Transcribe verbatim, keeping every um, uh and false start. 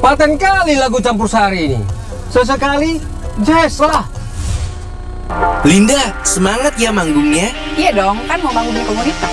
Paten kali lagu campur sari ini. Sesekali jazz lah. Linda, semangat ya manggungnya. Iya dong, kan mau bangun di komunitas.